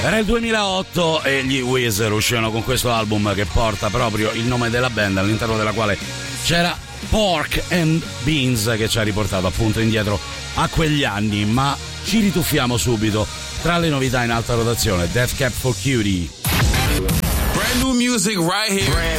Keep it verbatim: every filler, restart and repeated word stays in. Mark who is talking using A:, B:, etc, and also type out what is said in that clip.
A: Era il duemilaotto e gli Weezer uscirono con questo album che porta proprio il nome della band, all'interno della quale c'era Pork and Beans, che ci ha riportato appunto indietro a quegli anni. Ma ci rituffiamo subito tra le novità in alta rotazione. Death Cab for Cutie.
B: Brand new music right here. Brand